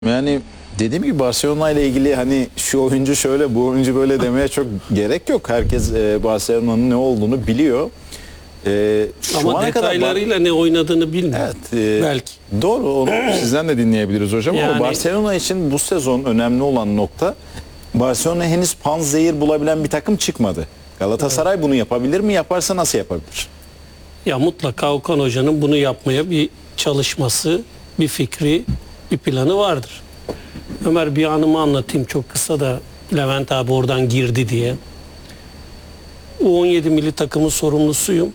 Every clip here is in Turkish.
Yani dediğim gibi Barcelona ile ilgili hani şu oyuncu şöyle bu oyuncu böyle demeye çok gerek yok. Herkes Barcelona'nın ne olduğunu biliyor. Ama detaylarıyla ne oynadığını bilmiyor. Evet, belki. Doğru, onu sizden de dinleyebiliriz hocam. Yani, ama Barcelona için bu sezon önemli olan nokta, Barcelona henüz panzehir bulabilen bir takım çıkmadı. Galatasaray bunu yapabilir mi? Yaparsa nasıl yapabilir? Ya mutlaka Okan Hoca'nın bunu yapmaya bir çalışması, bir fikri, bir planı vardır. Ömer, bir anımı anlatayım çok kısa da, Levent abi oradan girdi diye. U17 milli takımın sorumlusuyum.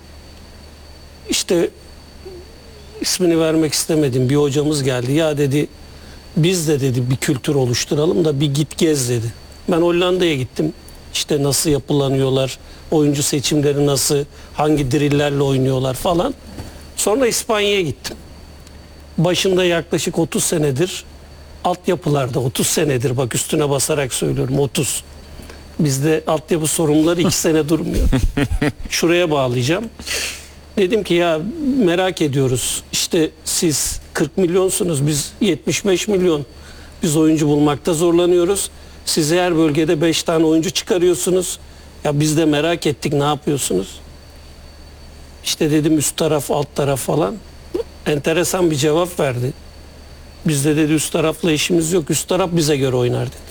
İşte ismini vermek istemedim. Bir hocamız geldi. Ya dedi, biz de dedi bir kültür oluşturalım da bir git gez dedi. Ben Hollanda'ya gittim. İşte nasıl yapılanıyorlar, oyuncu seçimleri nasıl, hangi drillerle oynuyorlar falan. Sonra İspanya'ya gittim. Başında yaklaşık 30 senedir altyapılarda, 30 senedir, bak üstüne basarak söylüyorum, 30. Bizde altyapı sorumluları 2 sene durmuyor. Şuraya bağlayacağım. Dedim ki ya merak ediyoruz. İşte siz 40 milyonsunuz, biz 75 milyon. Biz oyuncu bulmakta zorlanıyoruz. Siz her bölgede 5 tane oyuncu çıkarıyorsunuz. Ya biz de merak ettik, ne yapıyorsunuz? İşte dedim üst taraf, alt taraf falan. Enteresan bir cevap verdi. Bizde dedi üst tarafla işimiz yok. Üst taraf bize göre oynar dedi.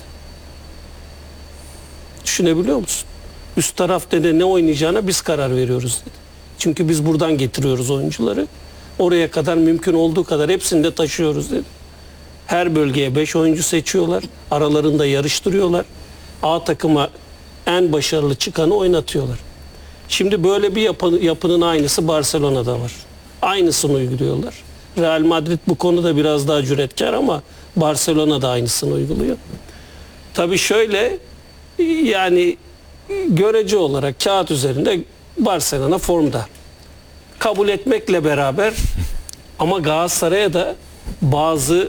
Düşünebiliyor musun? Üst taraf dedi ne oynayacağına biz karar veriyoruz dedi. Çünkü biz buradan getiriyoruz oyuncuları. Oraya kadar mümkün olduğu kadar hepsini de taşıyoruz dedi. Her bölgeye 5 oyuncu seçiyorlar. Aralarında yarıştırıyorlar. A takıma en başarılı çıkanı oynatıyorlar. Şimdi böyle bir yapının aynısı Barcelona'da var. Aynısını uyguluyorlar. Real Madrid bu konuda biraz daha cüretkar ama Barcelona da aynısını uyguluyor. Tabii şöyle, yani görece olarak kağıt üzerinde Barcelona formda. Kabul etmekle beraber ama Galatasaray'a da bazı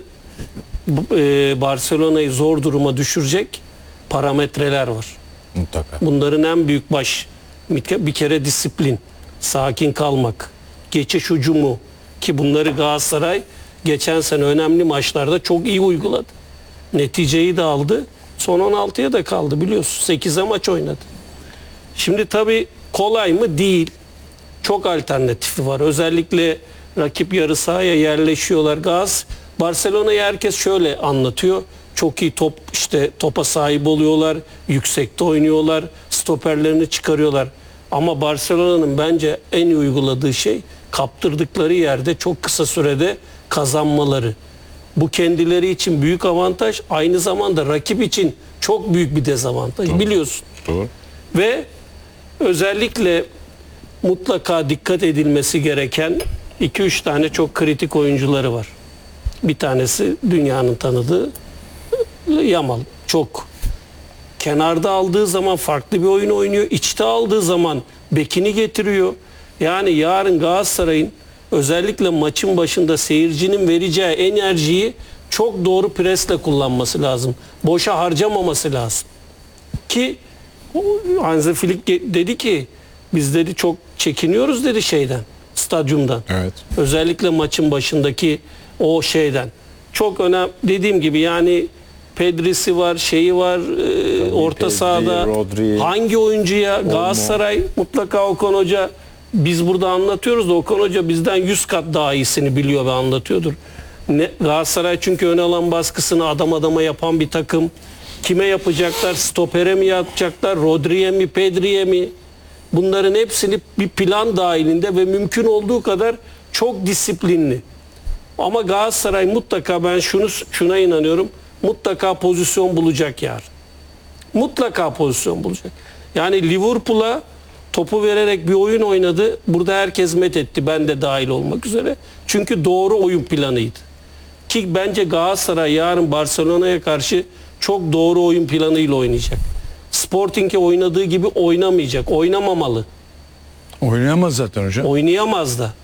Barcelona'yı zor duruma düşürecek parametreler var. Mutlaka. Bunların en büyük bir kere disiplin, sakin kalmak, geçiş hücumu, ki bunları Galatasaray geçen sene önemli maçlarda çok iyi uyguladı. Neticeyi de aldı. Son 16'ya da kaldı biliyorsun. 8'e maç oynadı. Şimdi tabii kolay mı? Değil. Çok alternatifi var. Özellikle rakip yarı sahaya yerleşiyorlar. Barcelona'yı herkes şöyle anlatıyor. Çok iyi topa sahip oluyorlar. Yüksekte oynuyorlar. Stoperlerini çıkarıyorlar. Ama Barcelona'nın bence en iyi uyguladığı şey kaptırdıkları yerde çok kısa sürede kazanmaları. Bu kendileri için büyük avantaj, aynı zamanda rakip için çok büyük bir dezavantaj. Doğru. Biliyorsun. Doğru. Ve özellikle mutlaka dikkat edilmesi gereken 2-3 tane çok kritik oyuncuları var. Bir tanesi dünyanın tanıdığı Yamal. Çok. Kenarda aldığı zaman farklı bir oyun oynuyor. İçte aldığı zaman bekini getiriyor. Yani yarın Galatasaray'ın özellikle maçın başında seyircinin vereceği enerjiyi çok doğru presle kullanması lazım. Boşa harcamaması lazım. Ki Hansi Flick dedi ki biz dedi çok çekiniyoruz dedi stadyumdan. Evet. Özellikle maçın başındaki o şeyden. Çok önemli, dediğim gibi yani Pedri'si var, var, orta Pedri, sahada. Rodri, hangi oyuncuya Galatasaray mutlaka Okan Hoca, biz burada anlatıyoruz da Okan Hoca bizden 100 kat daha iyisini biliyor ve anlatıyordur. Galatasaray çünkü ön alan baskısını adam adama yapan bir takım. Kime yapacaklar? Stopere mi yapacaklar? Rodri'ye mi? Pedri'ye mi? Bunların hepsini bir plan dahilinde ve mümkün olduğu kadar çok disiplinli. Ama Galatasaray mutlaka, ben şuna inanıyorum, mutlaka pozisyon bulacak yarın. Mutlaka pozisyon bulacak. Yani Liverpool'a topu vererek bir oyun oynadı. Burada herkes methetti. Ben de dahil olmak üzere. Çünkü doğru oyun planıydı. Ki bence Galatasaray yarın Barcelona'ya karşı çok doğru oyun planıyla oynayacak. Sporting'e oynadığı gibi oynamayacak. Oynamamalı. Oynayamaz zaten hocam. Oynayamaz da.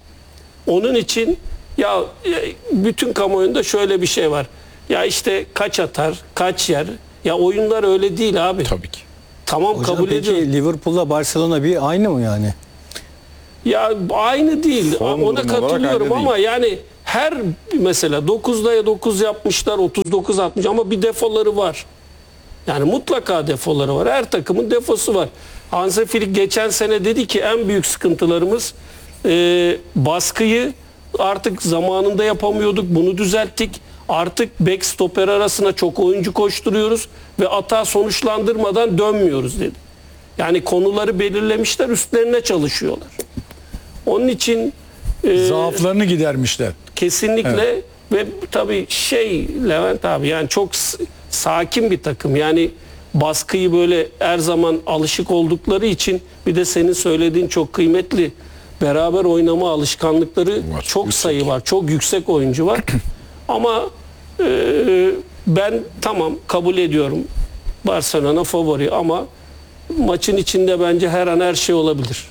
Onun için ya bütün kamuoyunda şöyle bir şey var. Ya işte kaç atar, kaç yer. Ya oyunlar öyle değil abi. Tabii ki. Tamam, Hocam kabul peki ediyorum. Liverpool'la Barcelona bir aynı mı yani? Ya aynı değil. Form Ona durumu olarak katılıyorum aynı ama yani her mesela 9'da 9 yapmışlar, 39 atmış ama bir defoları var. Yani mutlaka defoları var. Her takımın defosu var. Hansi Flick geçen sene dedi ki en büyük sıkıntılarımız baskıyı artık zamanında yapamıyorduk. Bunu düzelttik. Artık bek stoper arasına çok oyuncu koşturuyoruz ve atağı sonuçlandırmadan dönmüyoruz dedi. Yani konuları belirlemişler, üstlerine çalışıyorlar. Onun için Zaaflarını gidermişler. kesinlikle ve tabii Levent abi yani çok sakin bir takım. Yani baskıyı böyle her zaman alışık oldukları için bir de senin söylediğin çok kıymetli beraber oynama alışkanlıkları Var, çok yüksek. sayı var. Çok yüksek oyuncu var. Ama ben tamam kabul ediyorum. Barcelona favori ama maçın içinde bence her an her şey olabilir.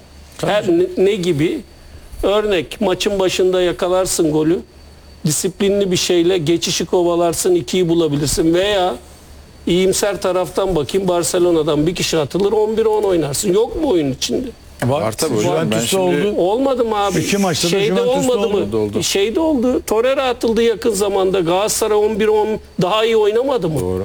Ne gibi? Örnek maçın başında yakalarsın golü. Disiplinli bir şeyle geçişi kovalarsın, 2'yi bulabilirsin veya iyimser taraftan bakayım Barcelona'dan bir kişi atılır 11-10 oynarsın. Yok mu oyun içinde? Var tabii hocam. Ben Juventus'ta şimdi- oldu. Olmadı mı abi? İki maçta da Şeyde Juventus'ta olmadı mı? oldu. Şeyde oldu. Torreira atıldı yakın zamanda. Galatasaray 11-10 daha iyi oynamadı mı? Doğru.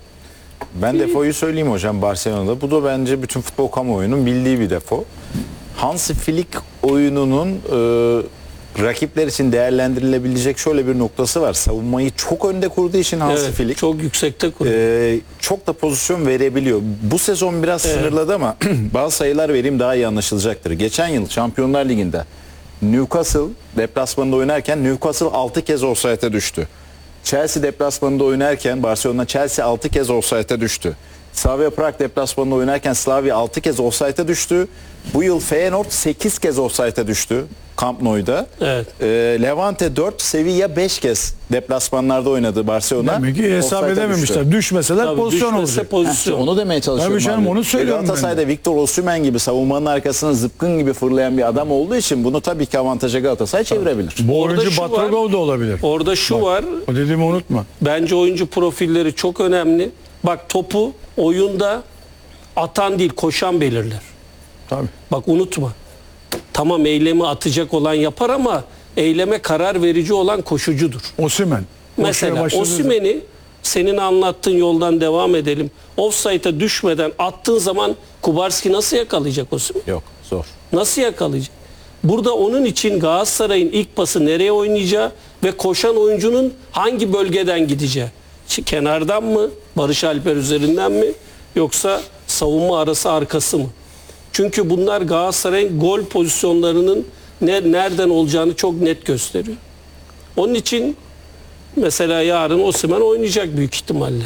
Ben defoyu söyleyeyim hocam Barcelona'da. Bu da bence bütün futbol kamuoyunun bildiği bir defo. Hansi Flick oyununun rakipler için değerlendirilebilecek şöyle bir noktası var. Savunmayı çok önde kurduğu için Hansi Evet, Flick çok yüksekte kuruyor. çok da pozisyon verebiliyor. Bu sezon biraz sınırladı ama bazı sayılar vereyim daha iyi anlaşılacaktır. Geçen yıl Şampiyonlar Ligi'nde Newcastle deplasmanında oynarken Newcastle 6 kez offside'e düştü. Chelsea deplasmanında oynarken Barcelona Chelsea 6 kez offside'e düştü. Slavia Prag deplasmanında oynarken Slavia 6 kez offside'e düştü. Bu yıl Feyenoord 8 kez offside'e düştü Camp Nou'da. Evet. Levante 4, Sevilla 5 kez deplasmanlarda oynadı Barcelona. Demek ki hesap Offside'e edememişler. düştü. Düşmeseler Tabii pozisyon düşmese olacak. pozisyon. Onu demeye çalışıyorum. Tabii canım, abi. onu söylüyorum Galatasaray'da Victor Osimhen gibi savunmanın arkasına zıpkın gibi fırlayan bir adam olduğu için bunu tabii ki avantaja Galatasaray çevirebilir. Bu Orada oyuncu şu Batragov da olabilir. Orada şu var. O dediğimi unutma. Bence oyuncu profilleri çok önemli. Bak topu oyunda atan değil koşan belirler. Tabii. Bak unutma. Tamam eylemi atacak olan yapar ama eyleme karar verici olan koşucudur. Osimhen. Mesela Osimhen'i senin anlattığın yoldan devam edelim. Offside'a düşmeden attığın zaman Kubarski nasıl yakalayacak Osimhen? Yok, zor. Nasıl yakalayacak? Burada onun için Galatasaray'ın ilk pası nereye oynayacağı ve koşan oyuncunun hangi bölgeden gideceği. Kenardan mı? Barış Alper üzerinden mi? Yoksa savunma arası arkası mı? Çünkü bunlar Galatasaray'ın gol pozisyonlarının nereden olacağını çok net gösteriyor. Onun için mesela yarın Osimhen oynayacak büyük ihtimalle.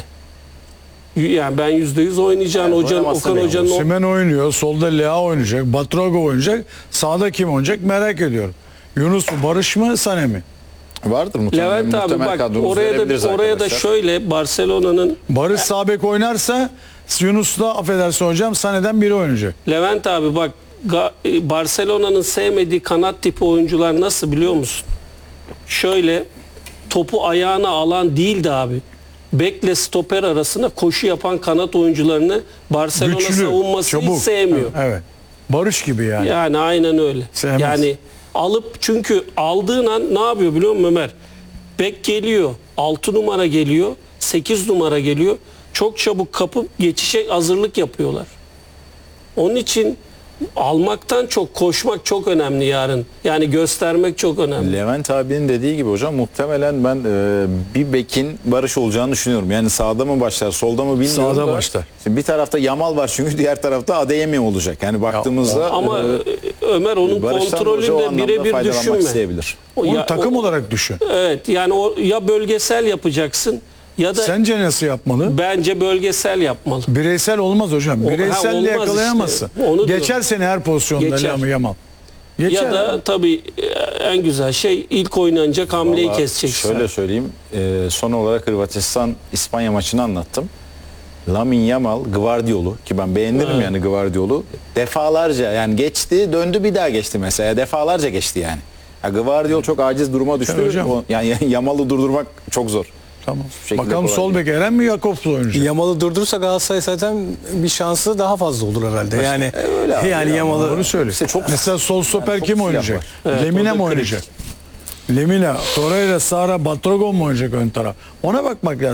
Yani ben %100 oynayacağını Evet, Okan oynamazsa ne Hoca'nın Osimhen oynuyor. Solda Lea oynayacak. Batragov oynayacak. Sağda kim oynayacak merak ediyorum. Yunus mu? Barış mı? Sané mi? Vardır muhtemelen. Levent abi muhtemel bak kadromuzu oraya verebiliriz da arkadaşlar. şöyle Barcelona'nın Barış sağ bek oynarsa Yunus da affedersin hocam Sané'den biri oynayacak. Levent abi bak Barcelona'nın sevmediği kanat tipi oyuncular nasıl biliyor musun? Şöyle topu ayağına alan değildi abi. Bekle stoper arasında koşu yapan kanat oyuncularını Barcelona savunması çabuk. hiç sevmiyor. Evet. Barış gibi yani. Yani aynen öyle. Sevmez. Yani alıp çünkü aldığın an ne yapıyor biliyor musun Ömer? Bek geliyor, 6 numara geliyor, 8 numara geliyor. Çok çabuk kapıp geçişe hazırlık yapıyorlar. Onun için almaktan çok koşmak çok önemli yarın. Yani göstermek çok önemli. Levent abinin dediği gibi hocam muhtemelen ben bir bekin Barış olacağını düşünüyorum. Yani sağda mı başlar, solda mı bilmiyorum. Sağda da. başlar. Şimdi bir tarafta Yamal var çünkü diğer tarafta Adeyemi olacak. Yani baktığımızda Ama Ömer onun Barış'tan hoca o kontrolünde anlamda birebir faydalanmak düşünme. isteyebilir. Onu takım olarak düşün. Evet yani o ya bölgesel yapacaksın ya da Sence nasıl yapmalı? bence bölgesel yapmalı. Bireysel olmaz hocam. Bireyselle olmaz yakalayamazsın. işte. Onu Geçer diyorum. seni her pozisyonda Geçer. Yamal. Geçer. Ya da tabii en güzel şey ilk oynanacak hamleyi Vallahi keseceksin. Şöyle söyleyeyim. Son olarak Hırvatistan İspanya maçını anlattım. Lamine Yamal, Gvardiol'u ki ben beğenirim yani Gvardiol'u. Defalarca yani geçti, döndü bir daha geçti mesela. Defalarca geçti yani. Gvardiol çok aciz duruma düştü. hocam. Yani Yamal'ı durdurmak çok zor. Tamam. Şu şekilde Bakalım kolay sol değil. bek Eren mi Jakobs'la oynayacak? Yamal'ı durdurursa Galatasaray zaten bir şansı daha fazla olur herhalde. Yani öyle abi yani ya. Yamal'ı Doğru söyle. İşte çok- Mesela sol stoper çok kim silah oynayacak? Evet, Lemine orada mi kritik. oynayacak? Lemina, Torreira, Sara, Batrogon mu oynayacak ön taraf? Ona bakmak lazım.